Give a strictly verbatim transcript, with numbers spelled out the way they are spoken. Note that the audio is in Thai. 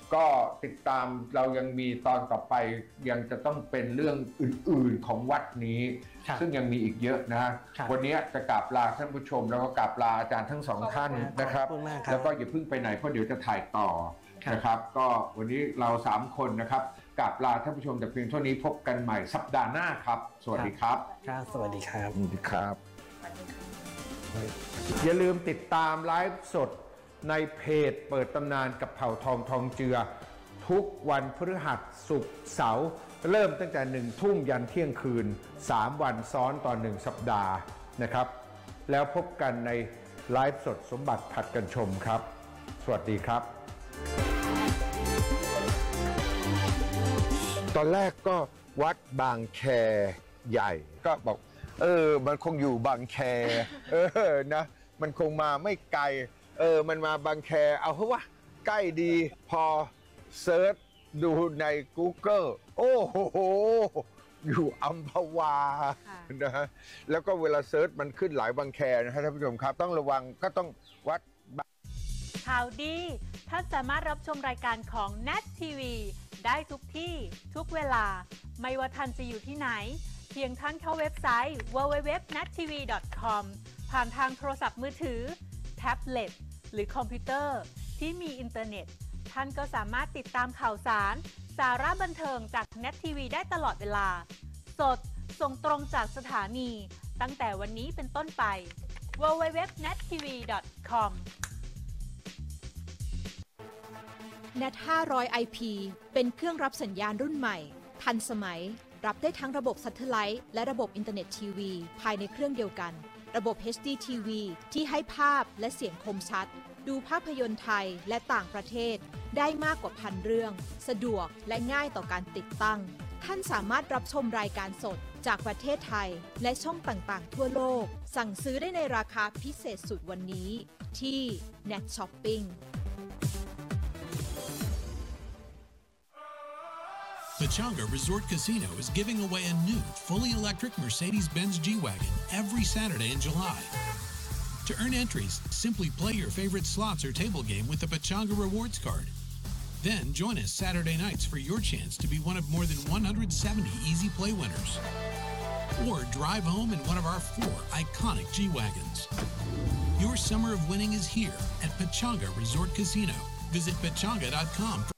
ก็ติดตามเรายังมีตอนต่อไปยังจะต้องเป็นเรื่องอื่นๆของวัดนี้ซึ่งยังมีอีกเยอะนะวันนี้จะกราบลาท่านผู้ชมแล้วก็กราบลาอาจารย์ทั้งสองท่านนะครับแล้วก็อย่าเพิ่งไปไหนเพราะเดี๋ยวจะถ่ายต่อนะครับก็วันนี้เราสามคนนะครับกราบลาท่านผู้ชมแต่เพียงเท่านี้พบกันใหม่สัปดาห์หน้าครับสวัสดีครับครับสวัสดีครับสวัสดีครับอย่าลืมติดตามไลฟ์สดในเพจเปิดตำนานกับเผ่าทองทองเจือทุกวันพฤหัสศุกร์เสาร์เริ่มตั้งแต่หนึ่งทุ่มยันเที่ยงคืนสามวันซ้อนต่อหนึ่งสัปดาห์นะครับแล้วพบกันในไลฟ์สดสมบัติผัดกันชมครับสวัสดีครับตอนแรกก็วัดบางแคใหญ่ก็บอกเออมันคงอยู่บางแคเออนะมันคงมาไม่ไกลเออมันมาบางแคเอาเพราะว่าใกล้ดีพอเซิร์ชดูใน Google โอ้โหอยู่อัมพวานะฮะแล้วก็เวลาเซิร์ชมันขึ้นหลายบางแคนะฮะท่านผู้ชมครับต้องระวังก็ต้องวัดข่าวดีท่านสามารถรับชมรายการของ เน็ต ที วี ได้ทุกที่ทุกเวลาไม่ว่าท่านจะอยู่ที่ไหนเพียงท่านเข้าเว็บไซต์ ดับเบิลยู ดับเบิลยู ดับเบิลยู ดอท เน็ต ที วี ดอท คอม ผ่านทางโทรศัพท์มือถือแท็บเล็ตหรือคอมพิวเตอร์ที่มีอินเทอร์เน็ตท่านก็สามารถติดตามข่าวสารสาระบันเทิงจาก เน็ต ที วี ได้ตลอดเวลาสดส่งตรงจากสถานีตั้งแต่วันนี้เป็นต้นไป ดับเบิลยู ดับเบิลยู ดับเบิลยู ดอท เน็ต ที วี ดอท คอมเน็ต ห้าร้อย ไอ พี เป็นเครื่องรับสัญญาณรุ่นใหม่ทันสมัยรับได้ทั้งระบบซัตเทไลท์และระบบอินเทอร์เน็ตทีวีภายในเครื่องเดียวกันระบบ เอช ดี ที วี ที่ให้ภาพและเสียงคมชัดดูภาพยนตร์ไทยและต่างประเทศได้มากกว่าพันเรื่องสะดวกและง่ายต่อการติดตั้งท่านสามารถรับชมรายการสดจากประเทศไทยและช่องต่างๆทั่วโลกสั่งซื้อได้ในราคาพิเศษสุดวันนี้ที่ เน็ต ช้อปปิ้ง Pechanga Resort Casino is giving away a new, fully electric Mercedes-Benz G-Wagon every Saturday in July. To earn entries, simply play your favorite slots or table game with the Pechanga Rewards card. Then join us Saturday nights for your chance to be one of more than one hundred seventy Easy Play winners. Or drive home in one of our four iconic G-Wagons. Your summer of winning is here at Pechanga Resort Casino. Visit pechanga dot com.